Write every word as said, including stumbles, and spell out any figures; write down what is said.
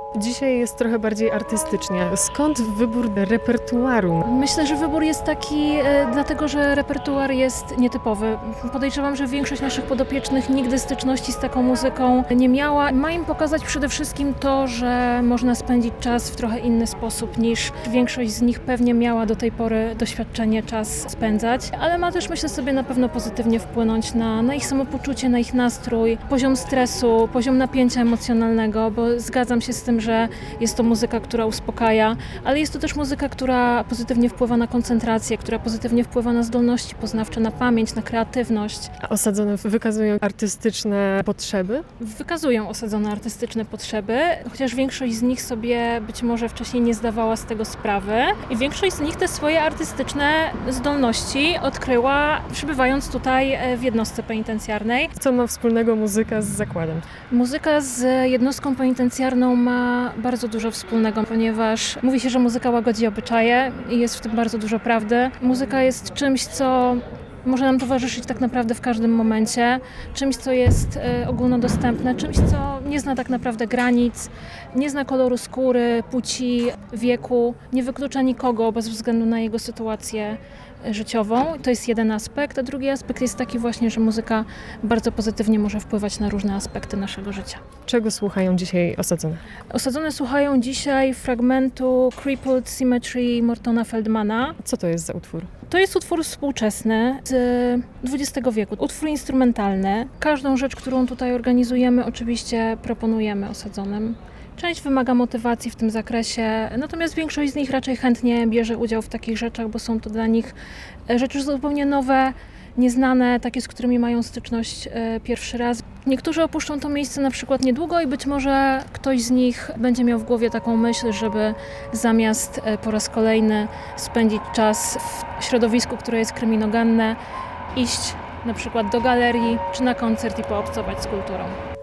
Dzisiaj jest trochę bardziej artystycznie. Skąd wybór repertuaru? Myślę, że wybór jest taki e, dlatego, że repertuar jest nietypowy. Podejrzewam, że większość naszych podopiecznych nigdy styczności z taką muzyką nie miała. Ma im pokazać przede wszystkim to, że można spędzić czas w trochę inny sposób niż większość z nich pewnie miała do tej pory doświadczenie czas spędzać, ale ma też, myślę sobie, na pewno pozytywnie wpłynąć na, na ich samopoczucie, na ich nastrój, poziom stresu, poziom napięcia emocjonalnego, bo zgadzam się z tym, że jest to muzyka, która uspokaja, ale jest to też muzyka, która pozytywnie wpływa na koncentrację, która pozytywnie wpływa na zdolności poznawcze, na pamięć, na kreatywność. A osadzone wykazują artystyczne potrzeby? Wykazują osadzone artystyczne potrzeby, chociaż większość z nich sobie być może wcześniej nie zdawała z tego sprawy i większość z nich te swoje artystyczne zdolności odkryła przybywając tutaj w jednostce penitencjarnej. Co ma wspólnego muzyka z zakładem? Muzyka z jednostką penitencjarną ma bardzo dużo wspólnego, ponieważ mówi się, że muzyka łagodzi obyczaje i jest w tym bardzo dużo prawdy. Muzyka jest czymś, co może nam towarzyszyć tak naprawdę w każdym momencie, czymś, co jest y, ogólnodostępne, czymś, co nie zna tak naprawdę granic, nie zna koloru skóry, płci, wieku, nie wyklucza nikogo bez względu na jego sytuację życiową. To jest jeden aspekt, a drugi aspekt jest taki właśnie, że muzyka bardzo pozytywnie może wpływać na różne aspekty naszego życia. Czego słuchają dzisiaj osadzone? Osadzone słuchają dzisiaj fragmentu Crippled Symmetry Mortona Feldmana. Co to jest za utwór? To jest utwór współczesny z dwudziestego wieku, utwór instrumentalny. Każdą rzecz, którą tutaj organizujemy, oczywiście proponujemy osadzonym. Część wymaga motywacji w tym zakresie, natomiast większość z nich raczej chętnie bierze udział w takich rzeczach, bo są to dla nich rzeczy zupełnie nowe, nieznane, takie, z którymi mają styczność pierwszy raz. Niektórzy opuszczą to miejsce na przykład niedługo i być może ktoś z nich będzie miał w głowie taką myśl, żeby zamiast po raz kolejny spędzić czas w środowisku, które jest kryminogenne, iść na przykład do galerii czy na koncert i poobcować z kulturą.